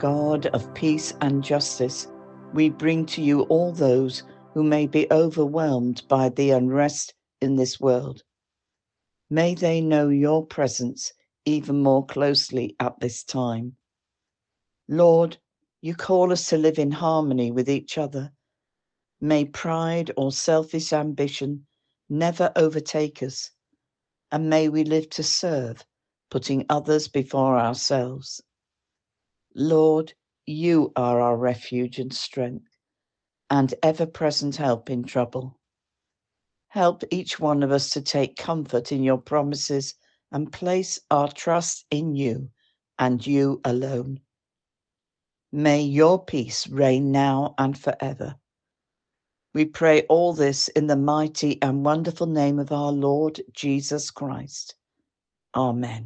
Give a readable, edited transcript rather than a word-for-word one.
God of peace and justice, we bring to you all those who may be overwhelmed by the unrest in this world. May they know your presence even more closely at this time. Lord, you call us to live in harmony with each other. May pride or selfish ambition never overtake us, and may we live to serve, putting others before ourselves. Lord, you are our refuge and strength, and ever-present help in trouble. Help each one of us to take comfort in your promises and place our trust in you and you alone. May your peace reign now and forever. We pray all this in the mighty and wonderful name of our Lord Jesus Christ. Amen.